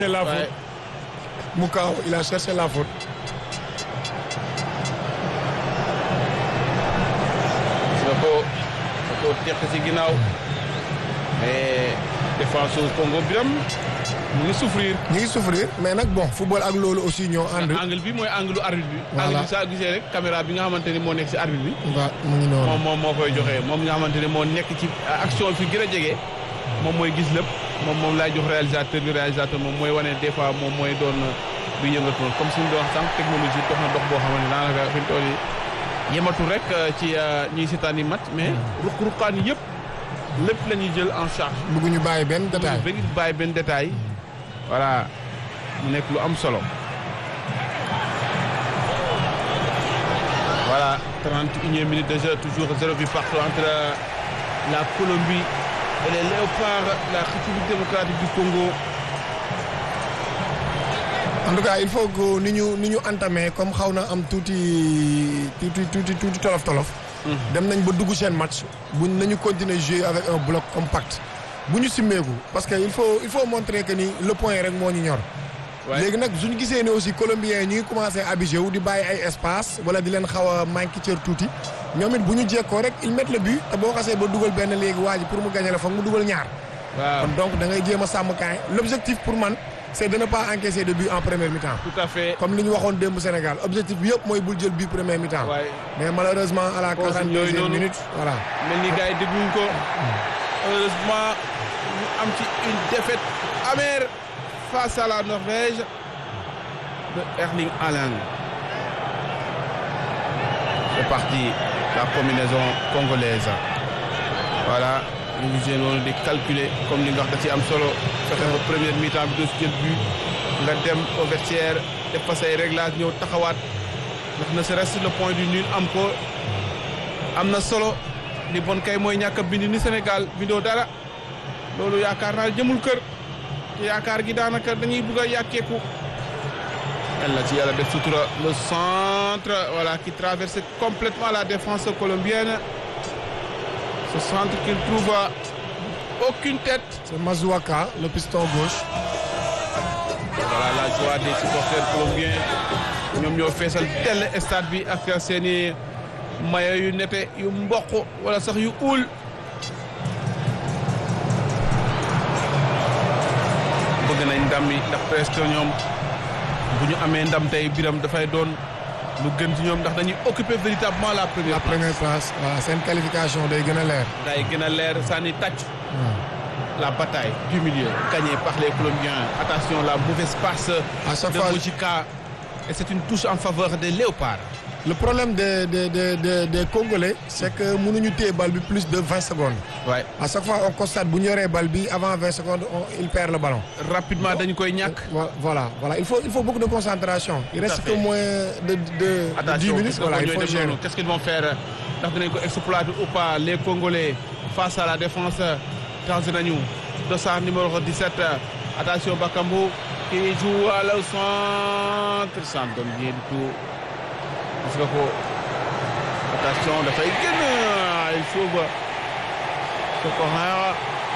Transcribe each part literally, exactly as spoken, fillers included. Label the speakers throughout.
Speaker 1: la faute. Moukao, il a cherché la faute.
Speaker 2: Gis nga ko da ko teq ci ginnaaw mais défenseur Congo bi mu ngi souffrir.
Speaker 1: ñu ngi souffrir mais nag bon football ak loolu aussi ñoo ànd.
Speaker 2: angle bi mooy angle arbitre bi.
Speaker 1: voilà
Speaker 2: angle bi saa gisee rek caméra bi nga xamante ni moo nekk ci arbitre bi.
Speaker 1: waaw mu ngi noonu
Speaker 2: moom moom moo koy joxe moom nga xamante ne moo nekk ci action fi gën a jege moom mooy gis lépp moom moom laay jox réalisateur bi réalisateur moom mooy wane des fois moom mooy doon bi yëngatu comme suñu doon sànq technologie dox na dox boo xamante ne daanaka fi mu toll nii yematul rek ci ñuy seetaan yi mat mais ruq-ruqaan yëpp lépp la ñuy jël en charge.
Speaker 1: bëgguñu bàyyi benn détail
Speaker 2: bëgg bàyyi benn détail voilà mu nekk lu am solo. Voilà, trente et unième minute de jeu, toujours zéro but partout entre la Colombie et les Léopards, la République démocratique du Congo.
Speaker 1: En tout cas il faut que ni ñu ni ñu entamé comme xaw na am tuuti tuuti tuuti tuuti tolof tolof. dem nañ ba dugg seen match buñ nañu continuer jouer avec un bloc compact bu ñu simmeeku parce que il faut il faut montrer que ni le point rek moo ñu ñor. léegi nag suñu gisee ne aussi colombiens ñu ngi commencé abusé wu di bàyyi ay espace wala di leen xaw a manqué cër tuuti ñoom it bu ñu jekkoo rek ils mettent le but te boo xasee ba dugal benn léegi waa ji pour mu gagner la foog mu dugal ñaar.
Speaker 2: waaw
Speaker 1: kon donc da ngay jéem a sàmm kaay l'objectif pour man c'est de ne pas encaisser de but en première mi-temps.
Speaker 2: Tout à fait.
Speaker 1: comme li ñu waxoon démb Sénégal objectif bi yëpp mooy bul jël but première mi-temps.
Speaker 2: waay
Speaker 1: mais malheureusement à la quarante-deuxième minute voilà.
Speaker 2: mel ni gars yi dégluñ ko heureusement ñu am ci une défaite amère face à la Norvège de Erling Haaland. C'est parti, la combinaison congolaise. Voilà, ñu ngi joué noonu di calculer comme li nga wax da ci am solo. fexe ba première mi-temps bi doo si jël but nga dem au vestiaire def fa say réglage ñëw taxawaat ndax ne serait-ce le point du nul am ko am na solo li bon kay mooy ñàkk a bind ni Sénégal bindoo dara loolu yaakaar naa jëmul kër te yaakaar gi daanaka dañuy bëgg a yàkkeeku. yàlla ci yàlla def sutura le centre voilà qui traverse complètement la défense colombienne ce centre qu'il trouve aucune tête.
Speaker 1: c'est Mazouaka le piston gauche.
Speaker 2: voilà la joie des supporters colombiens ñoom ñoo feesal tel stade bi ak seeni mayo yu nete yu mboq wala sax yu uul. bëgg nañ ndam mi ndax presque ñoom bu ñu amee ndam tey biram dafay doon lu gën ci ñoom ndax dañuy occuper véritablement la première
Speaker 1: la
Speaker 2: place.
Speaker 1: première place waaw seen qualification day gën a leer.
Speaker 2: day gën a leer sànni tàcc. la bataille du milieu gagnée par les Colombiens. Attention, la mauvaise passe
Speaker 1: à chaque
Speaker 2: de
Speaker 1: fois
Speaker 2: Mojica. Et c'est une touche en faveur des Léopards.
Speaker 1: Le problème des des des des des Congolais c'est que mënuñu téye bal bi plus de vingt secondes.
Speaker 2: Ouais.
Speaker 1: À chaque fois on constate bu ñu yoree bal bi avant vingt secondes on il perd le ballon.
Speaker 2: Rapidement dañu koy ñàkk.
Speaker 1: Voilà voilà il faut il faut beaucoup de concentration. Il reste que moins de de de dix minutes. Voilà il faut gérer.
Speaker 2: Qu'est-ce qu'ils vont faire ndax dinañ ko exploiter ou pas les Congolais face à la défense. Changé nañu dossard numéro dix-sept attention Bakambu qui joue à le centre ça ne donne rien du tout gis nga ko attention dafay génn il sauve ce corner.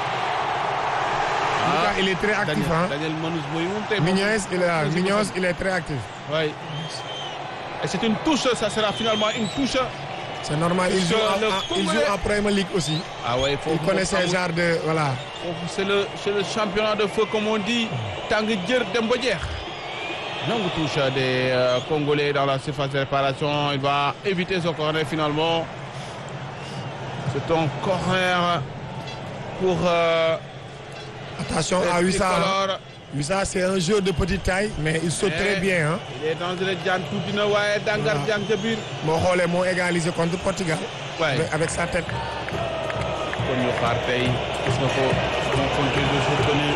Speaker 1: Ah il est très actif hein.
Speaker 2: Daniel Manous mooy moom tey.
Speaker 1: Mignoz il est Mignoz il est très actif.
Speaker 2: Oui et c'est une touche ça sera finalement une touche.
Speaker 1: C'est normal il joue en il joue en Premier League aussi.
Speaker 2: Ah ouais,
Speaker 1: il connaît ce genre de voilà.
Speaker 2: c'est le c'est le championnat de feu comme on dit tàng jër dem ba jeex. longue touche des euh, Congolais dans la surface de réparation il va éviter ce corner finalement. C'est un corner pour. Euh,
Speaker 1: attention à Wissa. Wissa c'est un jeu de petite taille mais il saute très bien hein.
Speaker 2: il est dangereux jaan tuuti na waaye dangar jaan ca biir.
Speaker 1: moo xoolee moo égalisé contre Portugal.
Speaker 2: Ouais.
Speaker 1: avec sa tête.
Speaker 2: kon ñu xaar tey gis nga ko mon contrôle de soutenu.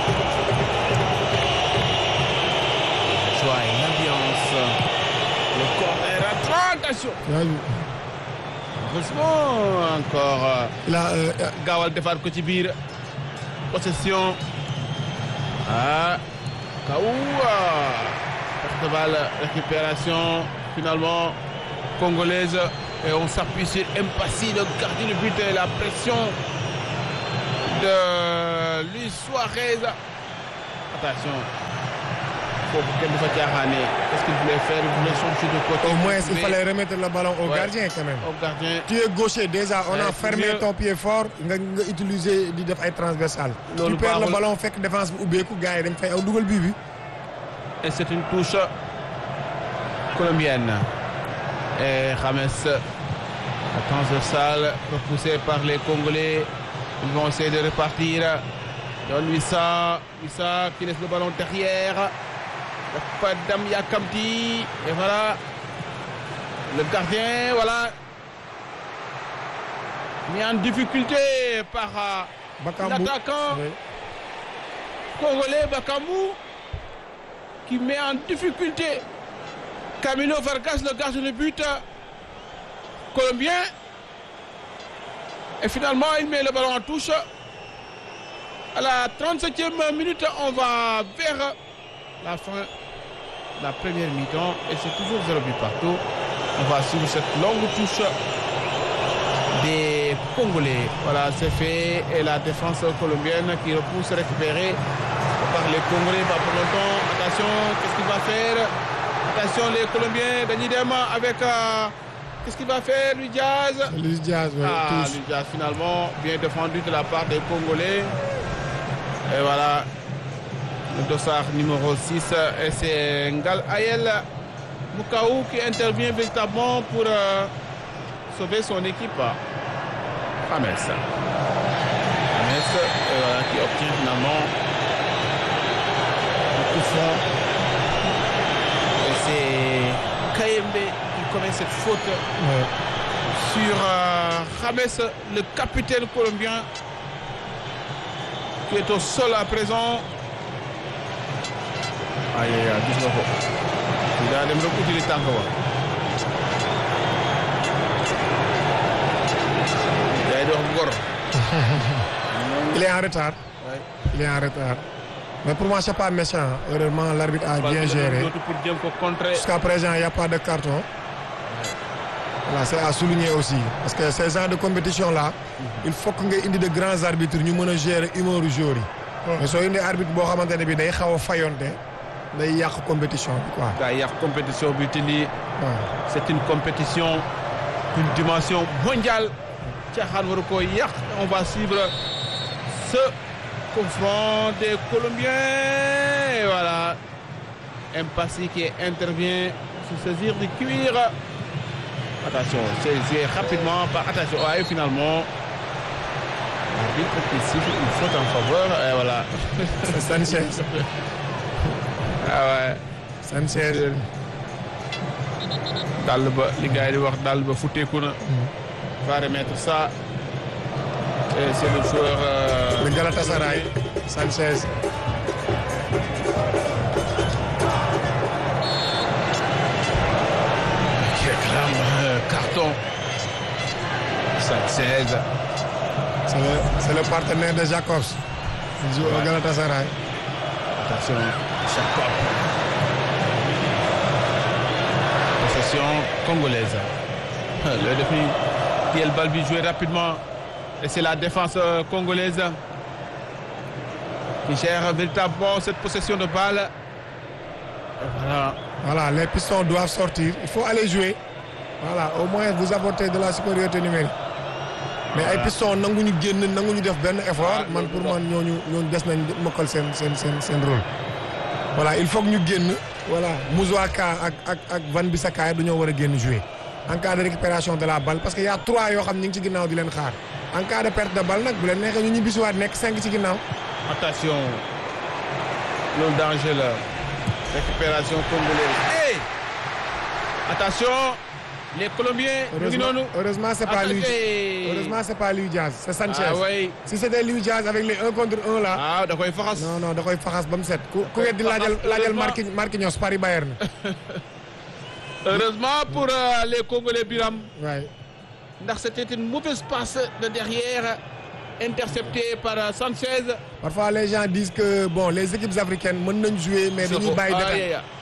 Speaker 2: joie et l'ambiance. le corner à attention. heureusement encore.
Speaker 1: il a
Speaker 2: gaawal defaat ko ci biir possession. ah Kaoua perte de balle récupération finalement congolaise et on s'appuie sur Mpassi le gardien de but et la pression de Luis Suarez attention foofu kenn du fa caaxaanee qu'est-ce qu'il voulait faire il voulait changer de côté.
Speaker 1: Au moins il fallait remettre le ballon au
Speaker 2: Ouais.
Speaker 1: gardien quand même.
Speaker 2: au gardien.
Speaker 1: Tu es gaucher déjà on
Speaker 2: Ouais,
Speaker 1: a
Speaker 2: c'est
Speaker 1: fermé
Speaker 2: mieux.
Speaker 1: ton pied fort nga nga utiliser di def ay transversal.
Speaker 2: Loolu
Speaker 1: tu perds le
Speaker 2: baaxul.
Speaker 1: ballon fekk défense bi ubbeeku gars yi dañ fay aw dugal bii bi.
Speaker 2: Et c'est une touche colombienne. Et James, la transversale repoussée par les Congolais. Ils vont essayer de repartir. Don Wissa, Wissa qui laisse le ballon derrière. Pas d'Amia Kamti. Et voilà. Le gardien, voilà. Mis en difficulté par euh,
Speaker 1: Bakambu.
Speaker 2: l'attaquant
Speaker 1: Oui.
Speaker 2: congolais Bakambu. Qui met en difficulté Camilo Vargas, le gardien de but colombien. Et finalement, il met le ballon en touche. À la trente-septième minute, on va vers la fin de la première mi-temps. Et c'est toujours zéro but partout. On va suivre cette longue touche des Congolais. Voilà, c'est fait. Et la défense colombienne qui repousse récupérée par les Congolais pas pour longtemps. Attention, qu'est-ce qu'il va faire? Attention, les Colombiens, Dani Dema avec... euh, qu'est-ce qu'il va faire, Luis Diaz?
Speaker 1: Luis Diaz, oui,
Speaker 2: Ah,
Speaker 1: touche.
Speaker 2: Luis Diaz, finalement, bien défendu de la part des Congolais. Et voilà, le dossard numéro six. Et c'est Ngal Ayel Mukaou qui intervient véritablement pour euh, sauver son équipe. James. James, et voilà, qui obtient finalement coup franc. Et c'est Kayembe qui commet cette faute
Speaker 1: Ouais.
Speaker 2: sur euh, James, le capitaine colombien, qui est au sol à présent. Aïe aïe aïe, gis nga ko. Il a dem rek uti li tànk wa. Day dox gor.
Speaker 1: Il est en retard.
Speaker 2: Ouais.
Speaker 1: Il est en retard. Mais pour moi, c'est pas méchant. Heureusement, l'arbitre a bien géré.
Speaker 2: Pour jëm ko contrer.
Speaker 1: Jusqu'à présent, il n'y a pas de carton. Voilà, c'est à souligner aussi. Parce que ces genres de compétition-là, il faut que nga indi de grands arbitres ñu mën a gérer humeur du joueur yi. Mais soo indi arbitre boo xamante ne bi day xaw a fayonte day yàq compétition bi quoi.
Speaker 2: Daa yàq compétition bi te lii
Speaker 1: waaw.
Speaker 2: c'est une compétition d'une dimension mondiale. Caaxaan waru ko yàq. On va suivre ce confront des Colombiens. Et voilà. Mpassi qui intervient se saisir du cuir. Attention, c'est joué rapidement par attention. Ouais, finalement. L'arbitre qui siffle une faute en faveur. Et voilà.
Speaker 1: C'est Sanchez.
Speaker 2: Ah ouais.
Speaker 1: Sanchez.
Speaker 2: Dal ba li gars yi di wax dal ba futteeku na. Va remettre ça. Et c'est le joueur. Euh,
Speaker 1: Le Galatasaray. Sanchez.
Speaker 2: qui réclame euh, carton. Sanchez.
Speaker 1: C'est le, c'est le partenaire de Jacobs. Il joue au Galatasaray.
Speaker 2: Attention, Jacob. Possession congolaise. Le défi Piel Balbi joué rapidement. Et c'est la défense euh, congolaise qui gère véritablement cette possession de balle. Et voilà.
Speaker 1: Voilà, les pistons doivent sortir. Il faut aller jouer. Voilà, au moins vous apportez de la supériorité numérique. Mais ay pistons nanguñu génn nanguñu def benn effort man pour man ñooñu ñooñu des nañ mokkal seen seen seen seen rôle. Voilà, il faut que ñu génn voilà Mouzouaka ak ak ak Van Bissaka dañoo war a génn jouer en cas de récupération de la balle parce que y a trois yoo xam ñu ngi ci ginnaaw di leen xaar en cas de perte de balle nag bu leen neexee ñu ñibbisiwaat nekk cinq ci ginnaaw.
Speaker 2: Attention, le danger là. Récupération congolaise. Hey! Attention, les Colombiens.
Speaker 1: Heureusement, heureusement c'est pas lui.
Speaker 2: Attaqué.
Speaker 1: Heureusement c'est pas Luis Diaz, c'est Sanchez.
Speaker 2: Ah oui.
Speaker 1: Si c'était Luis Diaz avec les un contre un là.
Speaker 2: Ah, da koy faxas.
Speaker 1: Non non da koy faxas ba mu set. ku ku weddi laajal laajal Marquinhos Marquinhos Paris Bayern.
Speaker 2: Heureusement pour euh, les Congolais Biram.
Speaker 1: Ouais.
Speaker 2: Ndax c'était une mauvaise passe de derrière interceptée par euh, Sanchez.
Speaker 1: Parfois les gens disent que bon les équipes africaines mën nañ jouer mais dañuy bàyyi
Speaker 2: Ah,
Speaker 1: détail.
Speaker 2: yeah, yeah.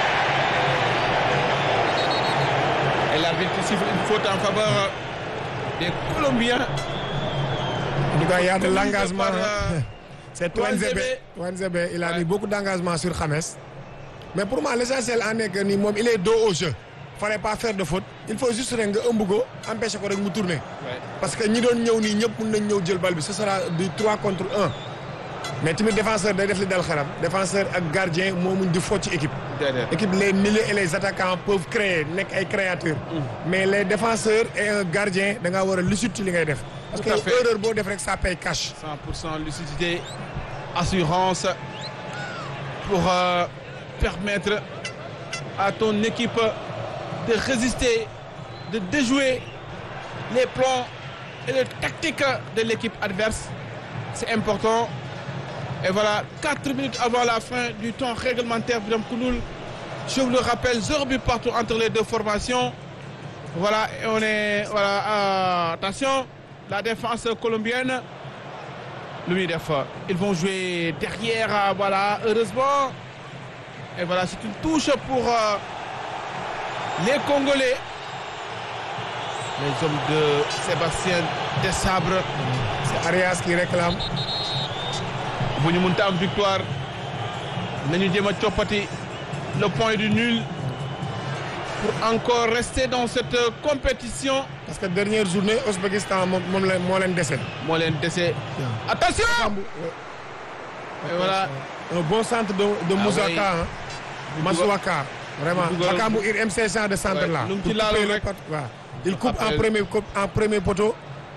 Speaker 2: Et l'arbitre qui siffle une faute en faveur des Colombiens.
Speaker 1: En tout cas, il y a de l'engagement.
Speaker 2: Euh,
Speaker 1: C'est Touanzebe. Touanzebe, il a
Speaker 2: Ouais.
Speaker 1: mis beaucoup d'engagement sur James. Mais pour moi, l'essentiel en est que ni moom il est dos au jeu. Il ne fallait pas faire de faute. Il faut juste rek nga ëmb ko empêcher ko rek mu tourner.
Speaker 2: Ouais.
Speaker 1: Parce que ñi doon ñëw nii ñëpp mën nañ ñëw jël bal bi ce sera du trois contre un. Mais tamit défenseur day def li dal xelam. Défenseur ak gardien moomuñ di fo ci équipe.
Speaker 2: Déedéet.
Speaker 1: Équipe les milieux et les attaquants peuvent créer nekk ay créateurs. Mais les défenseurs et un gardien da ngaa war a lucide ci li ngay def. Parce que
Speaker 2: Tout à fait.
Speaker 1: erreur boo def rek ça paye cash.
Speaker 2: cent pour cent lucidité, assurance pour euh, permettre à ton équipe de résister, de déjouer les plans et les tactiques de l'équipe adverse. C'est important. Et voilà, quatre minutes avant la fin du temps réglementaire, Biram Kounoul, je vous le rappelle, zéro but partout entre les deux formations. Voilà, et on est... Voilà, euh, attention, la défense colombienne. Lui, ils vont jouer derrière, euh, voilà, heureusement. Et voilà, c'est une touche pour euh, les Congolais. Les hommes de Sébastien Desabre.
Speaker 1: C'est Arias qui réclame.
Speaker 2: Bu ñu mënta am victoire nañu jéem a coppati le point du nul pour encore rester dans cette compétition.
Speaker 1: Parce que dernière journée Ouzbékistan moom moom la moo leen dese.
Speaker 2: moo leen dese. Attention. Et voilà.
Speaker 1: Un bon centre de de
Speaker 2: Ah
Speaker 1: Moussaka
Speaker 2: oui.
Speaker 1: hein. Masuaka. Vraiment.
Speaker 2: Bu dugal-
Speaker 1: Makambu il aime ces genres de centre là.
Speaker 2: Ouais, lu mu
Speaker 1: Pour
Speaker 2: ci laaloon
Speaker 1: couper le
Speaker 2: rek.
Speaker 1: pot- waaw. Il coupe en
Speaker 2: Après-
Speaker 1: premier coupe en premier poteau.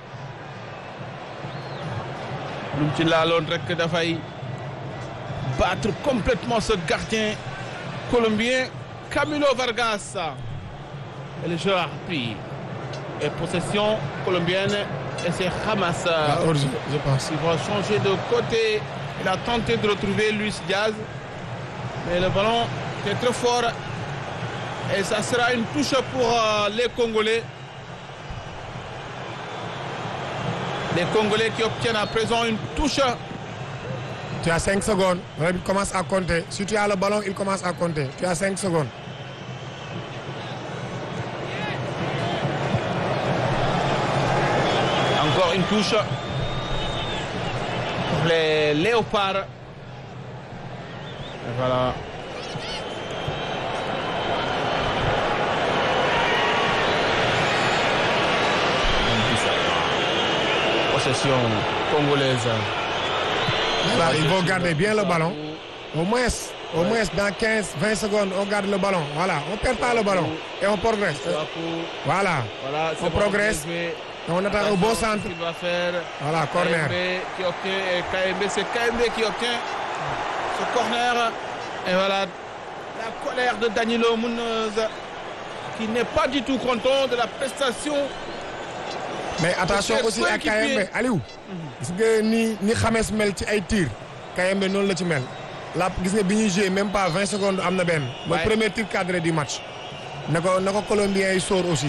Speaker 2: lu mu ci laaloon rek dafay battre complètement ce gardien colombien Camilo Vargas. Et le jeu a repris. Et possession colombienne et c'est Hamas
Speaker 1: Ah, hors-jeu, je pense.
Speaker 2: qui va changer de côté. Il a tenté de retrouver Luis Diaz. Mais le ballon est très fort. Et ça sera une touche pour euh, les Congolais. Les Congolais qui obtiennent à présent une touche.
Speaker 1: Tu as cinq secondes. Il commence à compter. Si tu as le ballon, il commence à compter. Tu as cinq secondes.
Speaker 2: Encore une touche pour les Léopards. Et voilà. Possession congolaise.
Speaker 1: Voilà, ils vont garder bien le ballon. Au moins, au moins dans quinze vingt secondes, on garde le ballon. Voilà, on ne perd pas le ballon. Et on progresse. Voilà,
Speaker 2: Voilà,
Speaker 1: on progresse. Et on attend un beau centre.
Speaker 2: qu'il va faire.
Speaker 1: Voilà, corner.
Speaker 2: K M B qui obtient, et K M B, c'est K M B qui obtient ce corner. Et voilà, la colère de Danilo Munoz qui n'est pas du tout content de la prestation.
Speaker 1: Mais attention
Speaker 2: Chef
Speaker 1: aussi à K M B.
Speaker 2: coéquipier.
Speaker 1: Aliou, gis nga ni ni James mel ci ay tir K M B noonu la ci mel. La gis nga bi ñuy joué même pas vingt secondes am na benn. mooy
Speaker 2: Ouais.
Speaker 1: premier tir cadré du match. na ko na ko Colombien yi sóor aussi.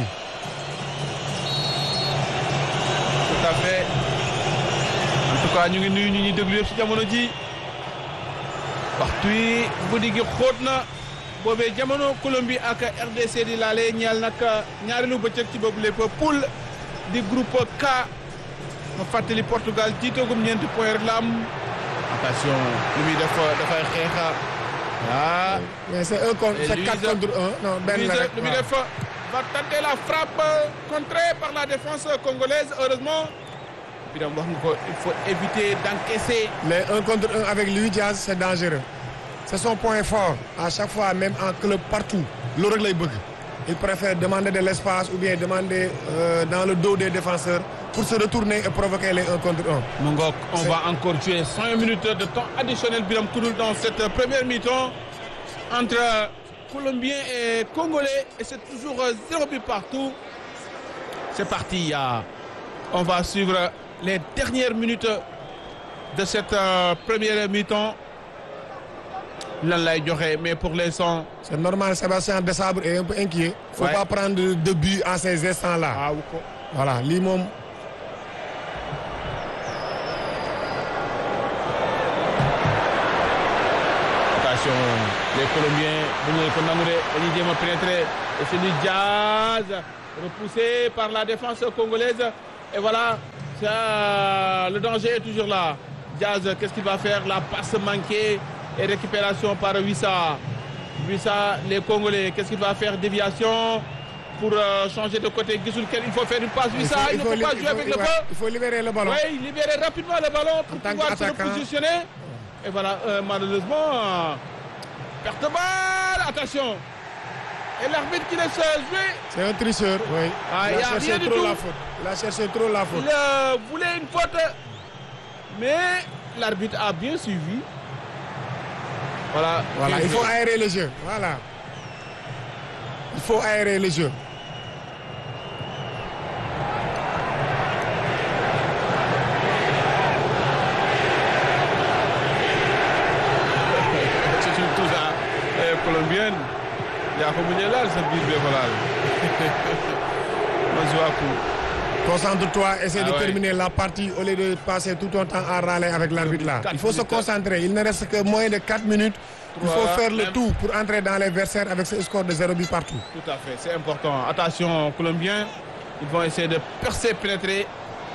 Speaker 2: Tout à fait. En tout cas ñu ngi nuyu ñu ñuy déglu yëpp ci jamono ji waxtu yi guddi gi xóot na boobee jamono Colombie ak R D C di laale ñeel nag ñaareelu bëccëg ci boobu lépp poule di groupe K nga fàttali Portugal jiitoogum ñeenti point rek la am. Attention lu muy def dafay xeexa ah.
Speaker 1: mais c'est un contre
Speaker 2: Et
Speaker 1: c'est
Speaker 2: Luis-
Speaker 1: quatre contre un non benn la rek.
Speaker 2: lu muy
Speaker 1: waaw.
Speaker 2: def va tenter la frappe contrée par la défense congolaise heureusement. Biram wax nga ko il faut éviter d'encaisser.
Speaker 1: Les un contre un avec Luis Diaz c'est dangereux. C'est son point fort à chaque fois même en club partout loolu rek lay bëgg. Il préfère demander de l'espace ou bien demander euh, dans le dos des défenseurs pour se retourner et provoquer les un contre un.
Speaker 2: Mon gars, on
Speaker 1: C'est-
Speaker 2: va encore jouer cinq minutes de temps additionnel Biram Kounoul dans cette première mi-temps entre Colombiens et Congolais et c'est toujours zéro but partout. C'est parti. euh, On va suivre les dernières minutes de cette euh, première mi-temps. Lan lay joxe mais pour l'instant.
Speaker 1: C'est normal, Sébastien Desabre est un peu inquiet. Faut
Speaker 2: Ouais.
Speaker 1: pas prendre de but en ces instants-là.
Speaker 2: waaw ko.
Speaker 1: Voilà, lii moom
Speaker 2: Attention, les Colombiens bu ñu ko nangu de dañuy jéem a pénétrer et c'est du Diaz repoussé par la défense congolaise. Et voilà, ça, le danger est toujours là. Diaz, qu'est-ce qu'il va faire? La passe manquée et récupération par Wissa. Wissa, les Congolais, qu'est-ce qu'il va faire? Déviation pour euh, changer de côté. Il faut faire une passe. Wissa, il, il ne faut, faut pas jouer avec le feu.
Speaker 1: Il faut libérer le ballon.
Speaker 2: Oui, libérer rapidement le ballon pour pouvoir se repositionner. Et voilà, euh, malheureusement, euh, perte de balle. Attention. Et l'arbitre qui laisse jouer.
Speaker 1: C'est un tricheur, oui.
Speaker 2: Ah, il, il a, a cherché trop
Speaker 1: la faute. Il a cherché trop la faute.
Speaker 2: Il euh, voulait une faute, mais l'arbitre a bien suivi. Voilà.
Speaker 1: Voilà, il faut aérer le jeu. Voilà. Il faut aérer le jeu.
Speaker 2: C'est une touche euh, colombienne. Il y a comme il est là, ce but voilà.
Speaker 1: Concentre-toi, essaie ah, de
Speaker 2: ouais.
Speaker 1: terminer la partie au lieu de passer tout ton temps à râler avec l'arbitre là. Il faut se concentrer. Il ne reste que moins de quatre minutes. Il faut faire le tout pour entrer dans les vestiaires avec ce score de zéro but partout.
Speaker 2: Tout à fait, c'est important. Attention, Colombiens, ils vont essayer de percer, pénétrer.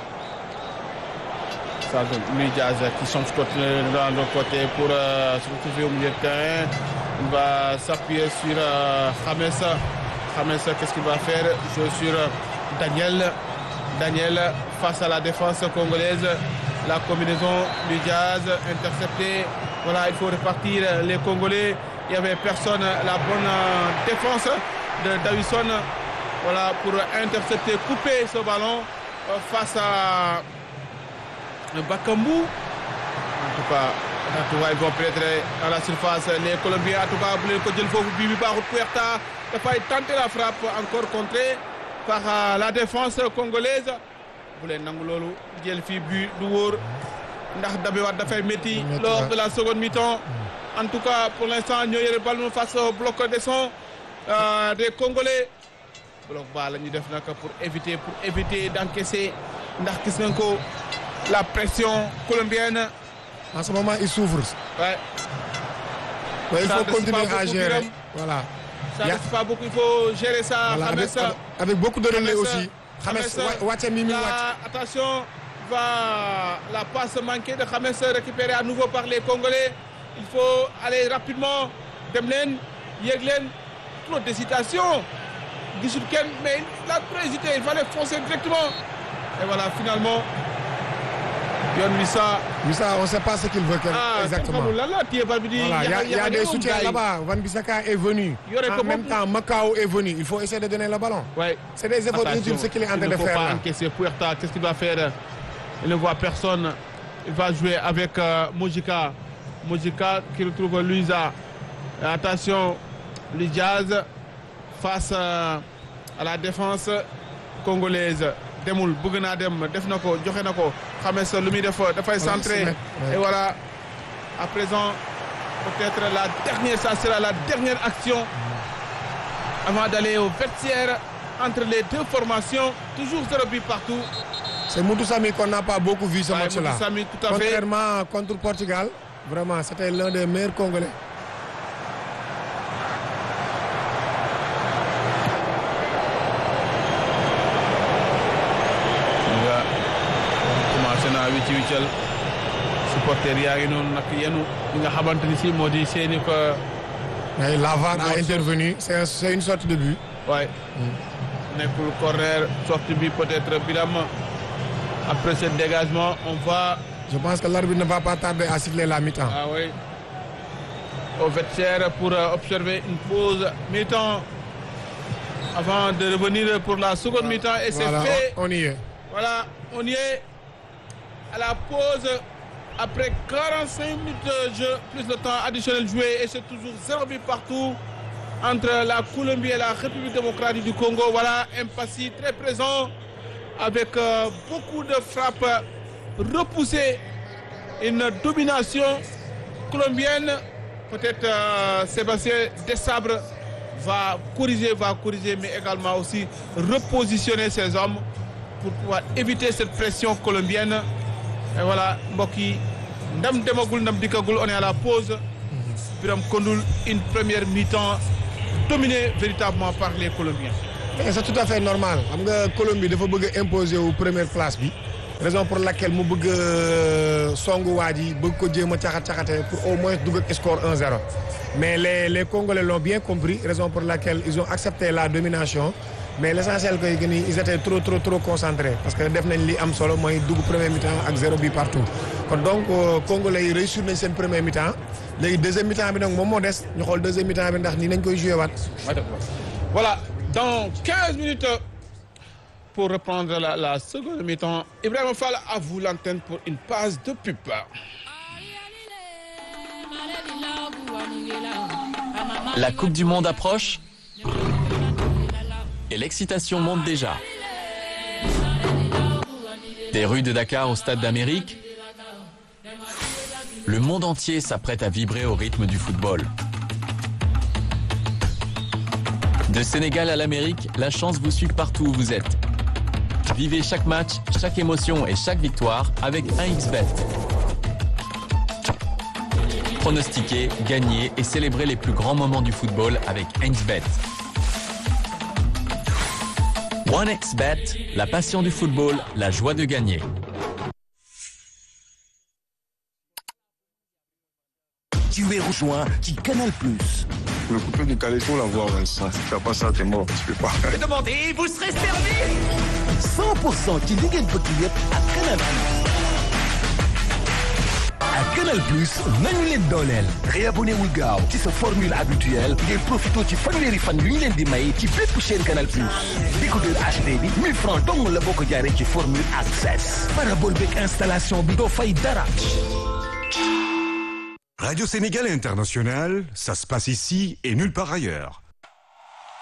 Speaker 2: Ça donne Diaz qui change dans le côté pour euh, se retrouver au milieu de terrain. Il va s'appuyer sur euh, James. James, qu'est-ce qu'il va faire? Jouer sur euh, Daniel. Daniel face à la défense congolaise. La combinaison du Diaz interceptée. Voilà, il faut repartir les Congolais. Il n'y avait personne. La bonne euh, défense de Davison. Voilà, pour intercepter, couper ce ballon euh, face à Bakambu. En tout cas, en tout cas, ils vont pénétrer à la surface. Les Colombiens, en tout cas, voulaient que Djelfo Bibi Barou Puerta. Il a failli tenter la frappe, encore contrée par euh, la défense congolaise. Vous voulez Nangololu, Djelfi but du wóor ndax Dabe Wade dafay métti lors de la seconde mi-temps. En tout cas, pour l'instant, ñoo yore ballon face au bloc de son euh, des Congolais. Bloc bas la ñu def nag pour éviter pour éviter d'encaisser ndax gis nañ ko la pression colombienne.
Speaker 1: En ce moment, il souffre.
Speaker 2: Ouais.
Speaker 1: Ouais, il faut continuer à gérer. Voilà.
Speaker 2: Ça ne reste pas beaucoup, il faut gérer ça.
Speaker 1: Voilà, avec, avec beaucoup de relais aussi. James, James,
Speaker 2: attention, va la passe manquée de James récupérée à nouveau par les Congolais. Il faut aller rapidement. Demlen, Yeglen, trop d'hésitation. Gisulken, mais il a trop hésité, il fallait foncer directement. Et voilà, finalement, Yon Wissa.
Speaker 1: Wissa, on ne sait pas ce qu'il veut ah, exactement.
Speaker 2: Là, là, voilà,
Speaker 1: il y a, il y a, il y a des soutiens là-bas. Van Bissaka est venu. En même temps, Macao est venu. Il faut essayer de donner le ballon.
Speaker 2: Ouais.
Speaker 1: C'est des efforts inutiles ce qu'il est en train de faire. Il ne faut pas
Speaker 2: encaisser Puerta. Qu'est-ce qu'il va faire? Il ne voit personne. Il va jouer avec euh, Mojika. Mojika qui retrouve Luisa. Attention, le Diaz face euh, à la défense congolaise. Demoul bëgg naa dem def na ko joxe na ko James lu muy def dafay centrer et voilà à présent peut-être la dernière ça sera la dernière action avant d'aller au vestiaire entre les deux formations. Toujours zéro but partout.
Speaker 1: C'est Moutou Sami qu'on n'a pas beaucoup vu ce ouais, match-là.
Speaker 2: Sami, tout à fait.
Speaker 1: Contrairement contre Portugal, vraiment c'était l'un des meilleurs Congolais.
Speaker 2: wicci wiccal supporter yaa ngi noonu nag yenu li nga xamante ni si moo di seeni ko
Speaker 1: la V A R a intervenu c'est c'est une sorte de but
Speaker 2: ouais nekkul corner sortie bi peut-être Biram après ce dégagement on va
Speaker 1: je pense que l'arbitre ne va pas tarder à siffler la mi-temps.
Speaker 2: Ah oui, au vestiaire pour observer une pause mi-temps avant de revenir pour la seconde mi-temps et
Speaker 1: voilà,
Speaker 2: c'est fait.
Speaker 1: On y est.
Speaker 2: Voilà, on y est. À la pause, après quarante-cinq minutes de jeu, plus le temps additionnel joué, et c'est toujours zéro but partout entre la Colombie et la République démocratique du Congo. Voilà, un Passy très présent, avec euh, beaucoup de frappes repoussées, une domination colombienne. Peut-être euh, Sébastien Desabre va corriger, va corriger, mais également aussi repositionner ses hommes pour pouvoir éviter cette pression colombienne. Et voilà, Mboki, Ndam Demagul, Ndam Dikagul, on est à la pause. Biram Kondoul, une première mi-temps dominée véritablement par les Colombiens.
Speaker 1: et c'est tout à fait normal xam nga Colombie dafa bëgg a imposer wu première place bi raison pour laquelle mu bëgg a songu waa ji bëgg ko jéem a caxat caxate pour au moins dugg ak score un zéro mais les les Congolais l'ont bien compris raison pour laquelle ils ont accepté la domination mais l'essentiel que que ni ils étaient trop trop trop concentrés parce que def nañ li am solo mooy dugg premier mi-temps ak zéro but partout kon donc Congolais yi réussir nañ seen premier mi-temps léegi deuxième mi-temps bi nag moom moo des ñu xool deuxième mi-temps bi ndax nii nañ koy joué waat.
Speaker 2: Voilà, dans quinze minutes pour reprendre la, la seconde mi-temps, Ibrahima Fall, à vous l'antenne pour une page de pub.
Speaker 3: La Coupe du Monde approche et l'excitation monte déjà. Des rues de Dakar au Stade d'Amérique, le monde entier s'apprête à vibrer au rythme du football. De Sénégal à l'Amérique, la chance vous suit partout où vous êtes. Vivez chaque match, chaque émotion et chaque victoire avec un X bet. Pronostiquez, gagnez et célébrez les plus grands moments du football avec un X bet. one X bet, la passion du football, la joie de gagner.
Speaker 4: Tu es rejoint qui Canal Plus.
Speaker 5: Le coupé du calé, il faut l'avoir, Vincent. Si tu fais pas ça, t'es mort. Tu peux pas.
Speaker 3: Demandez, vous serez servi.
Speaker 4: cent pour cent ci li ngeen bëgg yëpp ak Canal Plus. ak Canal Plus nañu leen dooleel. réabonné wul gaaw ci sa formule habituelle ngeen profité ci fanweeri fan yu ñu leen di may ci bépp chaîne Canal Plus. décodeur H D bi mille francs dong la boo ko jaaree ci formule Access. parabole beeg installation bi doo fay dara.
Speaker 6: Radio Sénégal International, ça se passe ici et nulle part ailleurs.